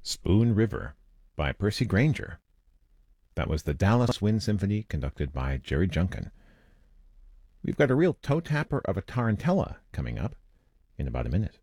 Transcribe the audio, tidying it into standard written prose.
Spoon River by Percy Grainger. That was the Dallas Wind Symphony conducted by Jerry Junkin. We've got a real toe tapper of a tarantella coming up in about a minute.